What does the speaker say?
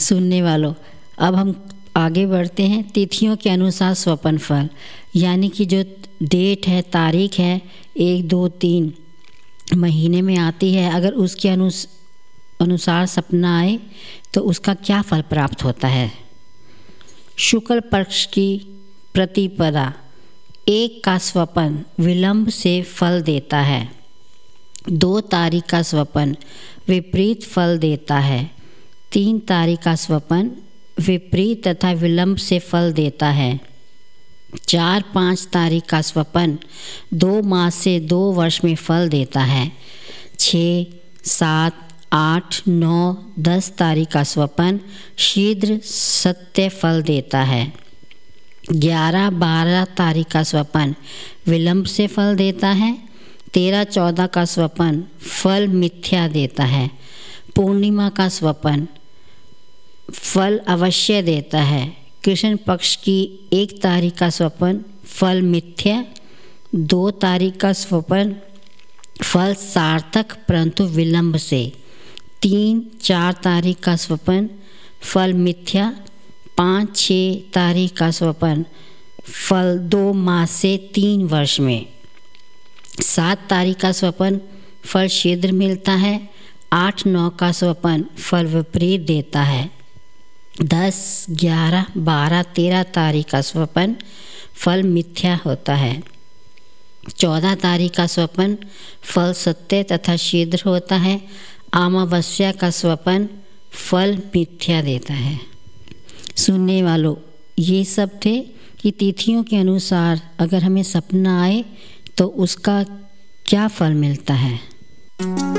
सुनने वालों, अब हम आगे बढ़ते हैं। तिथियों के अनुसार स्वपन फल, यानी कि जो डेट है, तारीख है 1, 2, 3 महीने में आती है, अगर उसके अनुसार सपना आए तो उसका क्या फल प्राप्त होता है। शुक्ल पक्ष की प्रतिपदा 1 का स्वपन विलंब से फल देता है। 2 तारीख का स्वपन विपरीत फल देता है। 3 तारीख का स्वपन विपरीत तथा विलंब से फल देता है। 4, 5 तारीख का स्वपन 2 मास से 2 वर्ष में फल देता है। 6, 7, 8, 9, 10 तारीख का स्वपन शीघ्र सत्य फल देता है। 11, 12 तारीख का स्वपन विलंब से फल देता है। 13, 14 का स्वपन फल मिथ्या देता है। पूर्णिमा का स्वपन फल अवश्य देता है। कृष्ण पक्ष की 1 तारीख का स्वपन फल मिथ्या। 2 तारीख का स्वपन फल सार्थक परंतु विलंब से। 3, 4 तारीख का स्वपन फल मिथ्या। 5, 6 तारीख का स्वपन फल 2 मास से 3 वर्ष में। 7 तारीख का स्वपन फल शीघ्र मिलता है। 8, 9 का स्वपन फल विपरीत देता है। 10, 11, 12, 13 तारीख का स्वपन फल मिथ्या होता है। 14 तारीख का स्वपन फल सत्य तथा शीघ्र होता है। अमावस्या का स्वपन फल मिथ्या देता है। सुनने वालों, ये सब थे कि तिथियों के अनुसार अगर हमें सपना आए तो उसका क्या फल मिलता है।